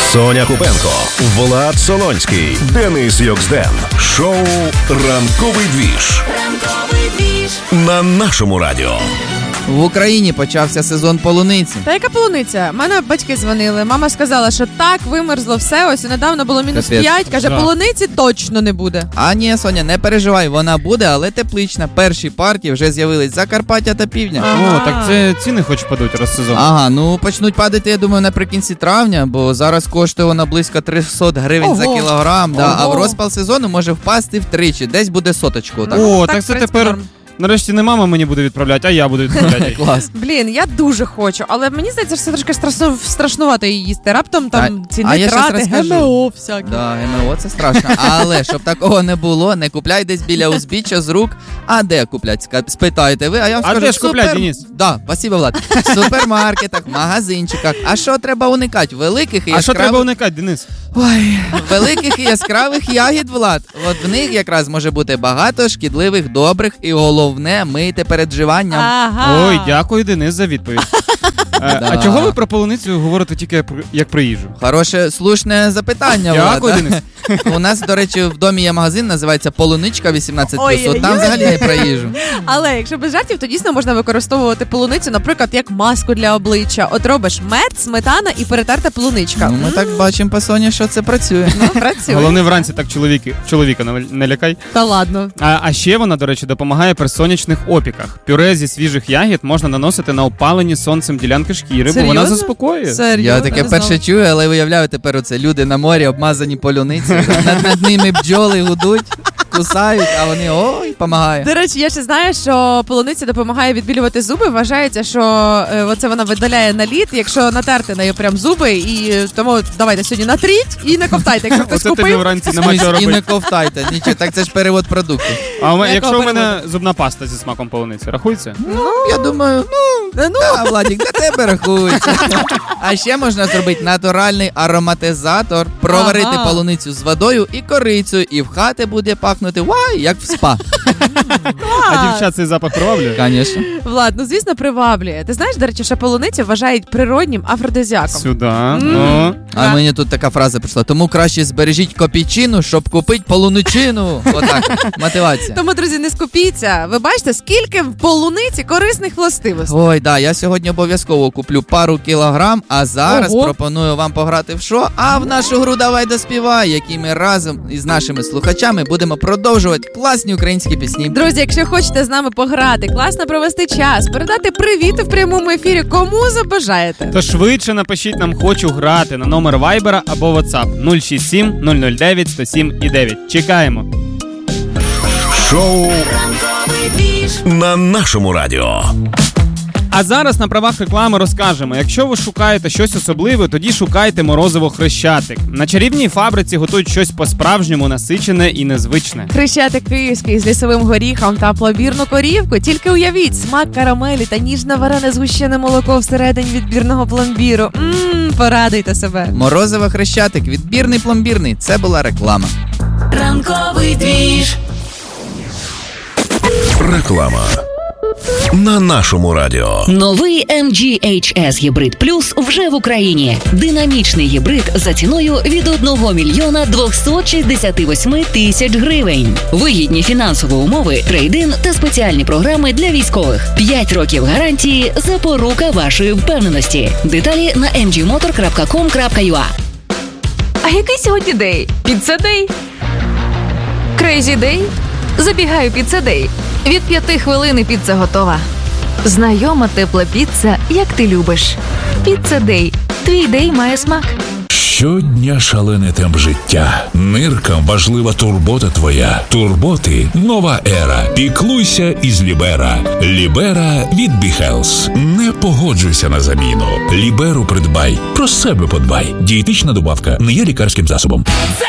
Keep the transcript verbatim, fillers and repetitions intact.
Соня Купенко, Влад Солонський, Денис Йоксден. Шоу «Ранковий двіж». Ранковий двіж. На нашому радіо. В Україні почався сезон полуниці. Та яка полуниця? Мене батьки дзвонили. Мама сказала, що так, вимерзло все. Ось недавно було мінус п'ять. Каже, да. Полуниці точно не буде. А ні, Соня, не переживай, вона буде, але теплична. Перші партії вже з'явились Закарпаття та Півдня. Ага. О, так це ціни хоч падуть раз сезон. Ага, ну почнуть падати, я думаю, наприкінці травня, бо зараз коштує вона близько триста гривень Ого. за кілограм. Да, а в розпал сезону може впасти втричі, десь буде соточку. Так. О, так, так це тепер... Нарешті не мама мені буде відправляти, а я буду відправляти. Клас. Блін, я дуже хочу, але мені здається, що це трошки страшно, страшнувато її їсти. Раптом там ці нитрати, ГМО всякі. Да, ГМО це страшно. Але, щоб такого не було, не купляй десь біля узбіччя з рук. А де куплять? Спитаєте ви, а я вам скажу. А де ж куплять, Денис? Да, спасибо, Влад. В супермаркетах, магазинчиках. А що треба уникати? Великих і яскравих... А що треба уникати, Денис? Ой, великих і яскравих ягід, Влад. От в них якраз може бути багато шкідливих, добрих і головне мийте перед вживанням. Ага. Ой, дякую, Денис, за відповідь. А, а чого ви про полуницю говорите тільки як про їжу? Хороше, слушне запитання, Влад. Дякую, Денис. У нас, до речі, в домі є магазин, називається Полуничка вісімнадцять плюс. От там взагалі не про їжу. Але якщо без жартів, то дійсно можна використовувати полуницю, наприклад, як маску для обличчя. От робиш мед, сметана і перетерта полуничка. Ну, ми так бачимо по Соні, що це працює. Ну, працює. Головне вранці так чоловіки, чоловіка не лякай. Та ладно. А, а ще вона, до речі, допомагає при сонячних опіках. Пюре зі свіжих ягід можна наносити на опалені сонцем ділянки шкіри, Серйозно? бо вона заспокоює. Серйозно? Я таке перше чую, але виявляю тепер оце. Люди на морі обмазані полуницею, над, над ними бджоли гудуть, кусають, а вони ой, допомагає. До речі, я ще знаю, що полуниця допомагає відбілювати зуби. Вважається, що е, оце вона видаляє наліт, якщо натерти нею прям зуби, і тому давайте сьогодні натріть і не ковтайте. Якщо хтось купив, тобі вранці нема чого робити. І не ковтайте. Нічого, так це ж перевод продуктів. А у якщо в мене зубна паста зі смаком полуниці, рахується? Ну, я думаю, ну, ну, да, Владик, для тебе рахується. А ще можна зробити натуральний ароматизатор, проварити ага. полуницю з водою і корицею, і в хати буде пахнути, вай, як в спа. А дівчат цей запах приваблює? Звісно. Влад, ну звісно приваблює. Ти знаєш, до речі, що полуницю вважають природнім афродизіаком. Сюди. Mm. Ну. А да. Мені тут така фраза прийшла. Тому краще збережіть копійчину, щоб купити полуничину. Отак, мотивація. Тому, друзі, не скупіться. Ви бачите, скільки в полуниці корисних властивостей. Ой, да, я сьогодні обов'язково куплю пару кілограм, а зараз Ого. пропоную вам пограти в шо, а в нашу гру «Давай доспівай», які ми разом із нашими слухачами будемо продовжувати класні українські пісні. Друзі, якщо хочете з нами пограти, класно провести час, передати привіти в прямому ефірі, кому забажаєте. То швидше напишіть нам «Хочу грати» на номер Вайбера або WhatsApp нуль шість сім нуль нуль дев'ять сто сім і дев'ять. Чекаємо. Шоу на нашому радіо. А зараз на правах реклами розкажемо. Якщо ви шукаєте щось особливе, тоді шукайте морозиво Хрещатик. На чарівній фабриці готують щось по-справжньому насичене і незвичне. Хрещатик київський з лісовим горіхом та пломбірну корівку. Тільки уявіть, смак карамелі та ніжно-варене згущене молоко всередині відбірного пломбіру. Ммм, порадуйте себе. Морозиво Хрещатик, відбірний пломбірний. Це була реклама. Ранковий двіж. Реклама. На нашому радіо. Новий ем джі ейч ес Гібрид Плюс вже в Україні. Динамічний гібрид за ціною від одного мільйона двохсот шістдесят вісім тисяч гривень. Вигідні фінансові умови, трейд-ін та спеціальні програми для військових. п'ять років гарантії – запорука вашої впевненості. Деталі на ем джі мотор крапка ком крапка ю а. А який сьогодні день? Піцца-дей? Крейзі-дей? Забігаю піцца-дей. Від п'яти хвилин і піца готова. Знайома тепла піца, як ти любиш. Піцца-дей. Твій дей має смак. Щодня шалений темп життя. Ниркам важлива турбота твоя. Турботи – нова ера. Піклуйся із Лібера. Лібера від Біхелс. Не погоджуйся на заміну. Ліберу придбай. Про себе подбай. Дієтична добавка не є лікарським засобом. Це